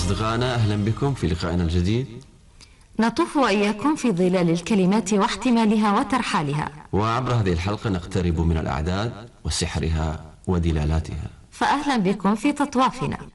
أصدقائنا، أهلا بكم في لقائنا الجديد. نطوف وإياكم في ظلال الكلمات واحتمالها وترحالها، وعبر هذه الحلقة نقترب من الأعداد وسحرها ودلالاتها. فأهلا بكم في تطوافنا.